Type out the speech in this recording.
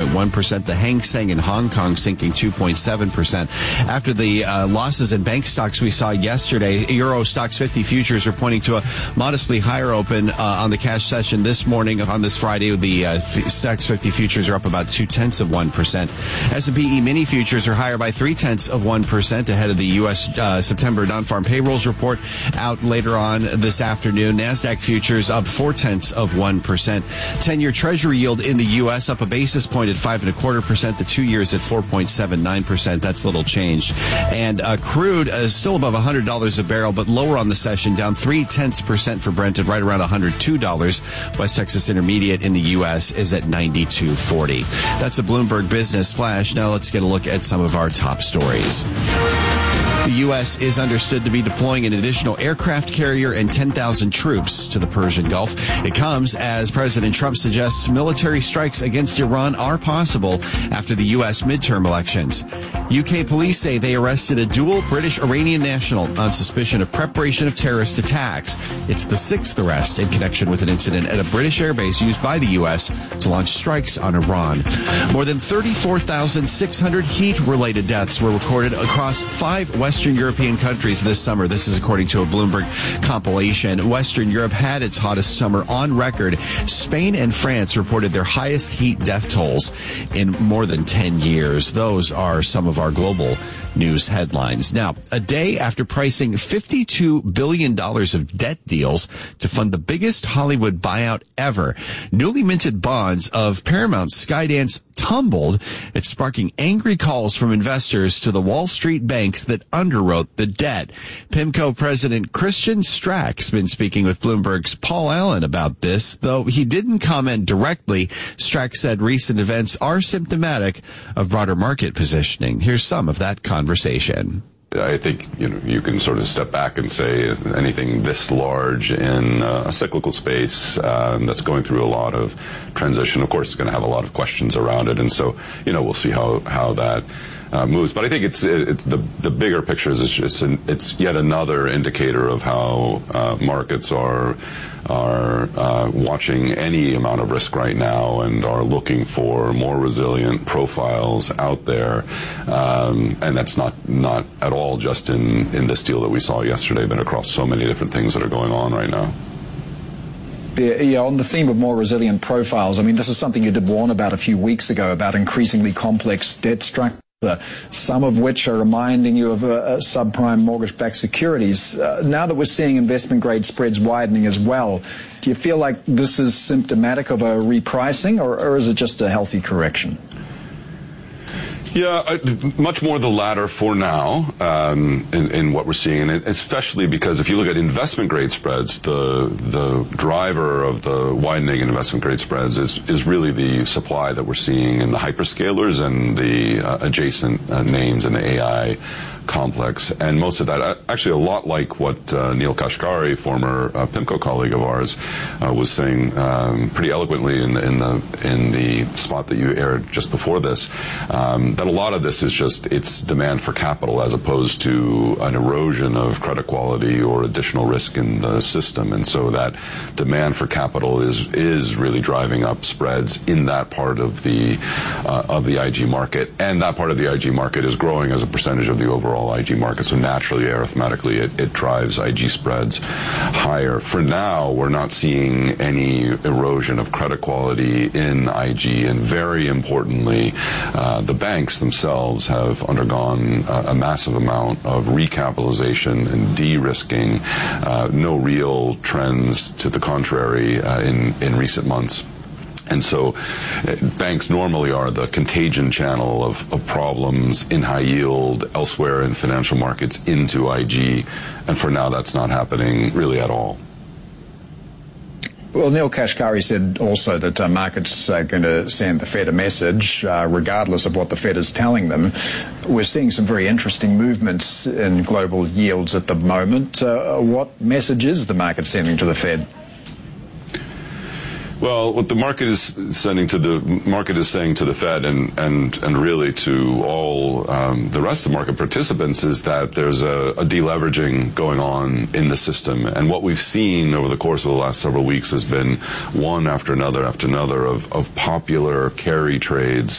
2.1%. The Hang Seng in Hong Kong sinking 2.7%. After the losses in bank stocks we saw yesterday, Euro Stocks 50 futures are pointing to a modestly higher open on the cash session this morning. On this Friday, the Stocks 50 futures are up about 0.2%. S&P E-mini futures are higher by 0.3% ahead of the U.S. September non-farm payrolls report out later on this afternoon. NASDAQ futures up 0.4%. 10-year Treasury yield in the U.S. up a basis point at 5.25%. The 2 years at 4.79%. That's little changed. And crude is still above $100 a barrel, but lower on the session, down 0.3% for Brent at right around $102. West Texas Intermediate in the U.S. is at 92.40. That's a Bloomberg Business Flash. Now let's get a look at some of our top stories. The U.S. is understood to be deploying an additional aircraft carrier and 10,000 troops to the Persian Gulf. It comes as President Trump suggests military strikes against Iran are possible after the U.S. midterm elections. UK police say they arrested a dual British-Iranian national on suspicion of preparation of terrorist attacks. It's the sixth arrest in connection with an incident at a British airbase used by the U.S. to launch strikes on Iran. More than 34,600 heat-related deaths were recorded across 5 Western European countries this summer. This is according to a Bloomberg compilation. Western Europe had its hottest summer on record. Spain and France reported their highest heat death tolls in more than 10 years. Those are some of our global news headlines. Now, a day after pricing $52 billion of debt deals to fund the biggest Hollywood buyout ever, newly minted bonds of Paramount Skydance tumbled. It's sparking angry calls from investors to the Wall Street banks that underwrote the debt. PIMCO President Christian Strack's been speaking with Bloomberg's Paul Allen about this, though he didn't comment directly. Strack said recent events are symptomatic of broader market positioning. Here's some of that conversation. I think you can sort of step back and say anything this large in a cyclical space that's going through a lot of transition, of course, is going to have a lot of questions around it, and so we'll see how that moves. But I think it's the bigger picture is it's yet another indicator of how markets are watching any amount of risk right now and are looking for more resilient profiles out there, and that's not at all just in this deal that we saw yesterday, but across so many different things that are going on right now. Yeah, on the theme of more resilient profiles, I mean, this is something you did warn about a few weeks ago, about increasingly complex debt structure, some of which are reminding you of subprime mortgage-backed securities. Now that we're seeing investment-grade spreads widening as well, do you feel like this is symptomatic of a repricing, or is it just a healthy correction? Yeah, much more the latter for now in what we're seeing, and especially because if you look at investment-grade spreads, the driver of the widening in investment-grade spreads is really the supply that we're seeing in the hyperscalers and the adjacent names in the AI complex, and most of that actually a lot like what Neel Kashkari, former PIMCO colleague of ours, was saying pretty eloquently in the spot that you aired just before this, that a lot of this is just it's demand for capital as opposed to an erosion of credit quality or additional risk in the system, and so that demand for capital is really driving up spreads in that part of the IG market, and that part of the IG market is growing as a percentage of the overall IG market, so naturally, arithmetically, it drives IG spreads higher. For now, we're not seeing any erosion of credit quality in IG, and very importantly, the banks themselves have undergone a massive amount of recapitalization and de-risking, no real trends to the contrary in recent months. And so banks normally are the contagion channel of problems in high yield, elsewhere in financial markets, into IG. And for now, that's not happening really at all. Well, Neel Kashkari said also that markets are going to send the Fed a message, regardless of what the Fed is telling them. We're seeing some very interesting movements in global yields at the moment. What message is the market sending to the Fed? Well, what the market is saying to the Fed and really to all the rest of the market participants is that there's a deleveraging going on in the system, and what we've seen over the course of the last several weeks has been one after another of popular carry trades